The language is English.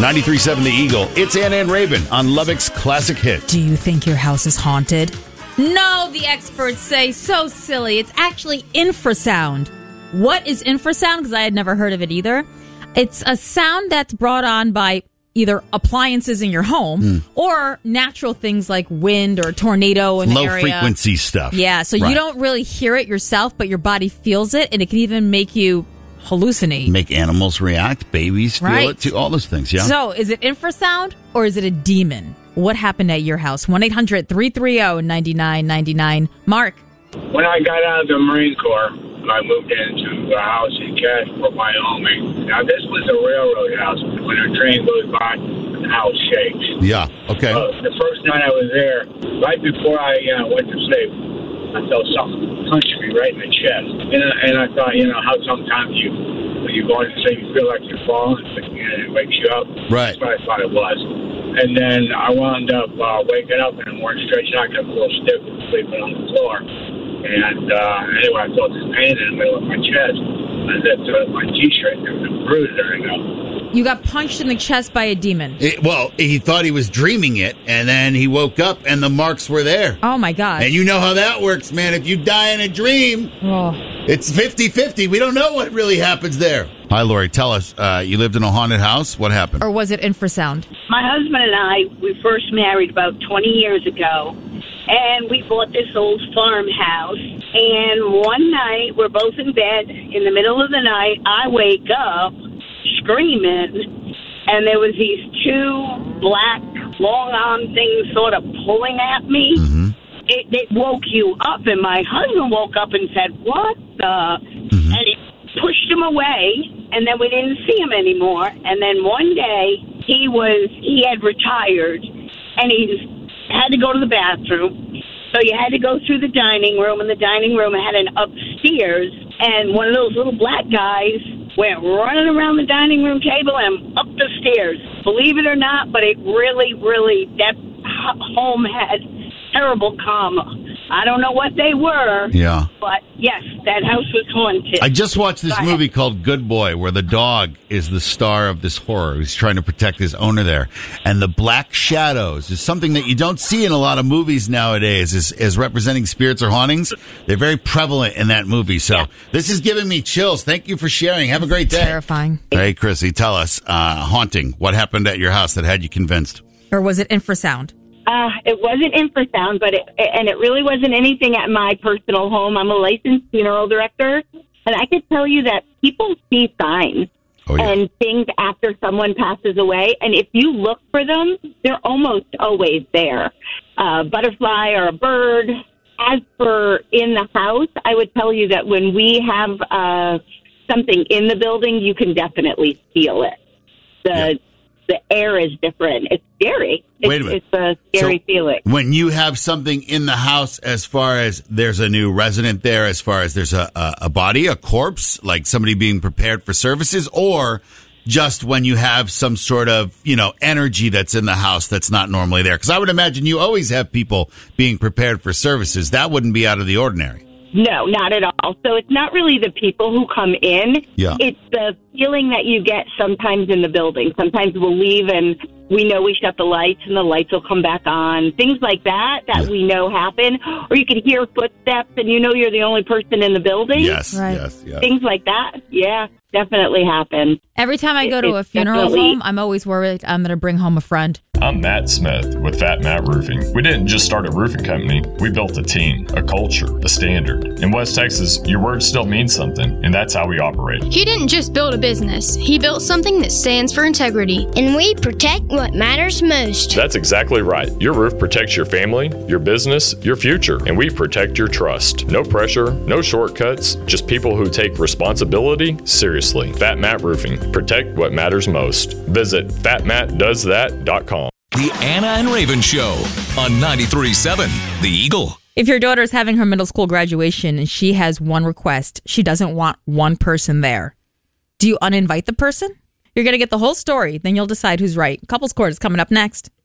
93.7 The Eagle. It's Anna and Raven on Lubbock's Classic Hit. Do you think your house is haunted? No, the experts say. So silly. It's actually infrasound. What is infrasound? Because I had never heard of it either. It's a sound that's brought on by either appliances in your home or natural things like wind or tornado in the area. Low frequency stuff. Yeah, so you don't really hear it yourself, but your body feels it, and it can even make you hallucinate. Make animals react, babies feel it too, all those things, yeah. So, is it infrasound or is it a demon? What happened at your house? 1-800-330-9999. Mark. When I got out of the Marine Corps, I moved into a house in Casper, Wyoming. Now, this was a railroad house. When a train goes by, the house shakes. Yeah, okay. The first night I was there, right before I went to sleep, I felt something punch me right in the chest. And I thought, how sometimes when you go into sleep, you feel like you're falling, and it wakes you up. Right. That's what I thought it was. And then I wound up waking up in the morning, stretching out, got a little stiff and sleeping on the floor. And anyway, I felt this pain in the middle of my chest. I lifted up my T-shirt. There was a bruise there. You got punched in the chest by a demon. He thought he was dreaming it, and then he woke up, and the marks were there. Oh, my God. And you know how that works, man. If you die in a dream, it's 50-50. We don't know what really happens there. Hi, Lori. Tell us, you lived in a haunted house. What happened? Or was it infrasound? My husband and I, we first married about 20 years ago, and we bought this old farmhouse. And one night, we're both in bed. In the middle of the night, I wake up screaming, and there was these two black, long-arm things sort of pulling at me. Mm-hmm. It woke you up, and my husband woke up and said, "What the?" Mm-hmm. And it pushed him away, and then we didn't see him anymore. And then one day, he had retired, and he had to go to the bathroom. So you had to go through the dining room, and the dining room had an upstairs, and one of those little black guys went running around the dining room table and up the stairs. Believe it or not, but it really, that home had terrible karma. I don't know what they were. Yeah. But yes, that house was haunted. I just watched this movie called Good Boy, where the dog is the star of this horror. He's trying to protect his owner there. And the black shadows is something that you don't see in a lot of movies nowadays as representing spirits or hauntings. They're very prevalent in that movie. So this is giving me chills. Thank you for sharing. Have a great day. Terrifying. Hey, Chrissy, tell us, haunting. What happened at your house that had you convinced? Or was it infrasound? It wasn't infrasound, but it really wasn't anything at my personal home. I'm a licensed funeral director, and I could tell you that people see signs and things after someone passes away, and if you look for them, they're almost always there. Butterfly or a bird. As for in the house, I would tell you that when we have something in the building, you can definitely feel it. The air is different. It's scary. Wait a minute. It's a scary feeling. When you have something in the house, as far as there's a new resident there, as far as there's a body, a corpse, like somebody being prepared for services, or just when you have some sort of, energy that's in the house that's not normally there? Because I would imagine you always have people being prepared for services. That wouldn't be out of the ordinary. No, not at all. So it's not really the people who come in. Yeah. It's the feeling that you get sometimes in the building. Sometimes we'll leave and we know we shut the lights and the lights will come back on. Things like that we know happen. Or you can hear footsteps and you know you're the only person in the building. Yes, right. yes. Things like that, definitely happen. Every time I go to a funeral home, I'm always worried I'm going to bring home a friend. I'm Matt Smith with Fat Matt Roofing. We didn't just start a roofing company. We built a team, a culture, a standard. In West Texas, your word still means something, and that's how we operate. He didn't just build a business. He built something that stands for integrity. And we protect what matters most. That's exactly right. Your roof protects your family, your business, your future, and we protect your trust. No pressure, no shortcuts, just people who take responsibility seriously. Fat Matt Roofing. Protect what matters most. Visit fatmattdoesthat.com. The Anna and Raven Show on 93.7 The Eagle. If your daughter's having her middle school graduation and she has one request, she doesn't want one person there, do you uninvite the person? You're going to get the whole story, then you'll decide who's right. Couples Court is coming up next.